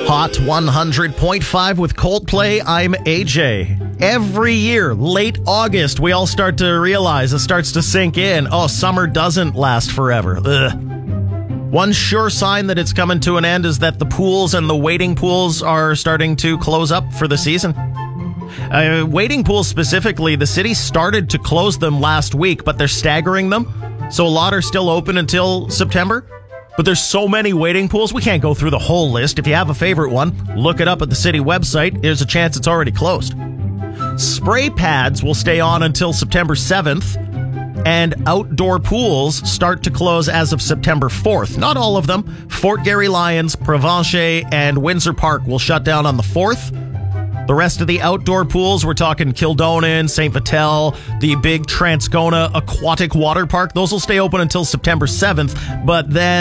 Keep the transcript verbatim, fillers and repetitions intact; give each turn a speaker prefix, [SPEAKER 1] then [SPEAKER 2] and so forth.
[SPEAKER 1] Hot one hundred point five with Coldplay. I'm A J. Every year, late August, we all start to realize, it starts to sink in, oh, summer doesn't last forever. Ugh. One sure sign that it's coming to an end is that the pools and the wading pools are starting to close up for the season. Uh, wading pools specifically, the city started to close them last week, but they're staggering them. So a lot are still open until September. But there's so many wading pools, we can't go through the whole list. If you have a favorite one, look it up at the city website. There's a chance it's already closed. Spray pads will stay on until September seventh. And outdoor pools start to close as of September fourth. Not all of them. Fort Garry Lions, Provencher, and Windsor Park will shut down on the fourth. The rest of the outdoor pools, we're talking Kildonan, Saint Vital, the big Transcona Aquatic Water Park, those will stay open until September seventh, but then